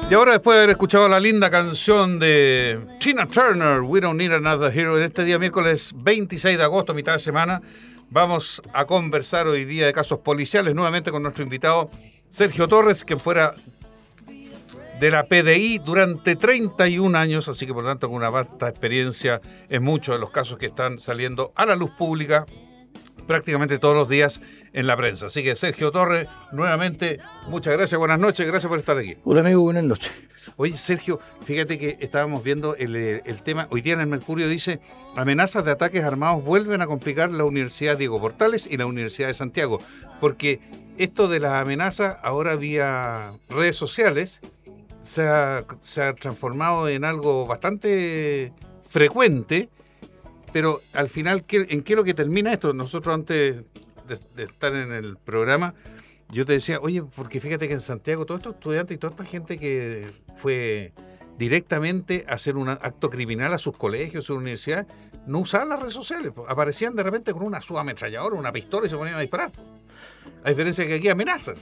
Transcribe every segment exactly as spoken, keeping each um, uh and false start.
Y ahora, después de haber escuchado la linda canción de Tina Turner, We Don't Need Another Hero, en este día miércoles veintiséis de agosto, mitad de semana, vamos a conversar hoy día de casos policiales nuevamente con nuestro invitado Sergio Torres, quien fuera de la P D I durante treinta y un años, así que por tanto con una vasta experiencia en muchos de los casos que están saliendo a la luz pública prácticamente todos los días en la prensa. Así que Sergio Torres, nuevamente, muchas gracias, buenas noches, gracias por estar aquí. Hola amigo, buenas noches. Oye Sergio, fíjate que estábamos viendo el, el tema, hoy día en el Mercurio dice, amenazas de ataques armados vuelven a complicar la Universidad Diego Portales y la Universidad de Santiago, porque esto de las amenazas ahora vía redes sociales se ha, se ha transformado en algo bastante frecuente. Pero al final, ¿en qué es lo que termina esto? Nosotros antes de, de estar en el programa, yo te decía, oye, porque fíjate que en Santiago todos estos estudiantes y toda esta gente que fue directamente a hacer un acto criminal a sus colegios, a sus universidades, no usaban las redes sociales. Aparecían de repente con una subametralladora, una pistola y se ponían a disparar. A diferencia de que aquí amenazan.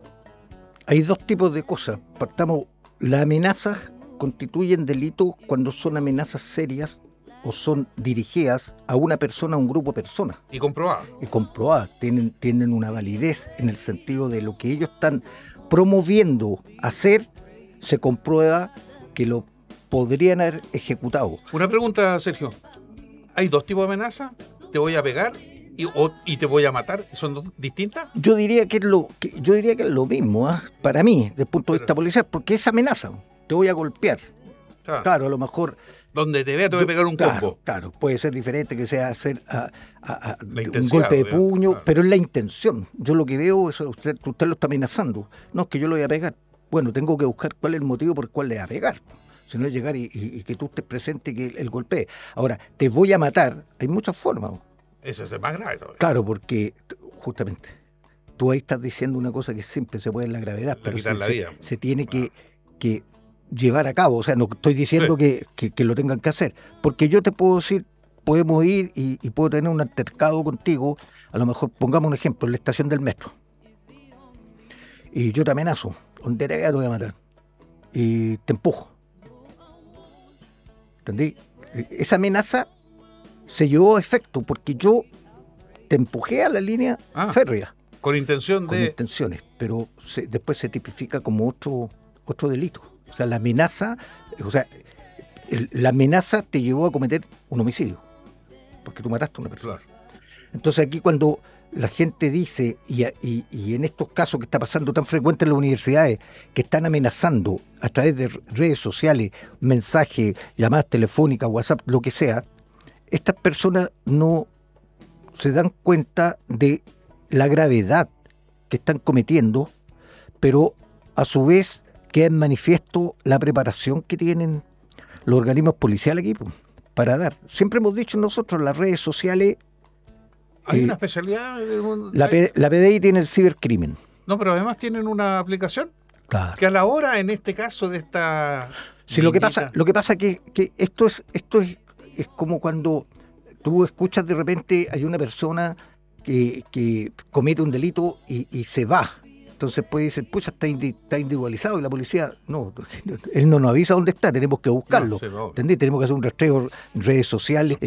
Hay dos tipos de cosas. Partamos, las amenazas constituyen delitos cuando son amenazas serias o son dirigidas a una persona, a un grupo de personas. Y comprobadas. Y comprobadas. Tienen, tienen una validez en el sentido de lo que ellos están promoviendo hacer, se comprueba que lo podrían haber ejecutado. Una pregunta, Sergio. ¿Hay dos tipos de amenazas? ¿Te voy a pegar y, o, y te voy a matar? ¿Son dos distintas? Yo diría que es lo, que, yo diría que es lo mismo, ¿eh? Para mí, desde el punto de Pero, vista policial, porque es amenaza. Te voy a golpear. Claro, claro a lo mejor... Donde te vea te voy a pegar un claro, combo. Claro, puede ser diferente que sea hacer a, a, a, un obvio, golpe de puño, claro. Pero es la intención. Yo lo que veo es usted, usted lo está amenazando. No es que yo lo voy a pegar. Bueno, tengo que buscar cuál es el motivo por el cual le va a pegar. Si no es llegar y, y, y que tú estés presente y que el, el golpee. Ahora, te voy a matar. Hay muchas formas. Ese es el más grave todavía. Claro, porque justamente tú ahí estás diciendo una cosa que siempre se puede en la gravedad, Le pero se, la vida. se, se tiene que, que llevar a cabo. O sea, no estoy diciendo sí. que, que, que lo tengan que hacer, porque yo te puedo decir, podemos ir y, y puedo tener un altercado contigo, a lo mejor pongamos un ejemplo, en la estación del metro, y yo te amenazo, donde te voy a matar, y te empujo. ¿Entendí? Esa amenaza se llevó a efecto porque yo te empujé a la línea ah, férrea. Con intención con de... Con intenciones, pero se, después se tipifica como otro, otro delito. O sea, la amenaza, o sea, el, la amenaza te llevó a cometer un homicidio, porque tú mataste a una persona. Claro. Entonces aquí cuando la gente dice, y, y, y en estos casos que está pasando tan frecuente en las universidades, que están amenazando a través de redes sociales, mensajes, llamadas telefónicas, WhatsApp, lo que sea, estas personas no se dan cuenta de la gravedad que están cometiendo, pero a su vez queda en manifiesto la preparación que tienen los organismos policiales aquí para dar. Siempre hemos dicho nosotros, las redes sociales... ¿Hay eh, una especialidad del mundo? La, P- la P D I tiene el cibercrimen. No, pero además tienen una aplicación. Claro. Que a la hora, en este caso de esta... Sí, lo que pasa, lo que pasa que, que esto es, esto es, es como cuando tú escuchas de repente, hay una persona que, que comete un delito y, y se va. Entonces puede decir, pucha, está, indi- está individualizado y la policía, no, él no nos avisa dónde está, tenemos que buscarlo. No, sí, no. ¿Entendés? Tenemos que hacer un rastreo en redes sociales.